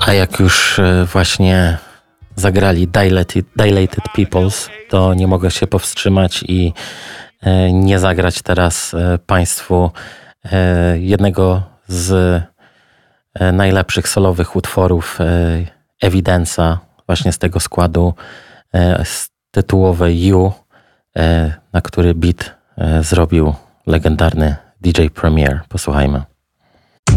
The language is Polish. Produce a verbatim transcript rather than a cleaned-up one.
A jak już właśnie zagrali Dilated, Dilated Peoples, to nie mogę się powstrzymać i nie zagrać teraz Państwu jednego z najlepszych solowych utworów Evidence'a, właśnie z tego składu, z tytułowej You, na który beat zrobił legendarny D J Premier. Posłuchajmy.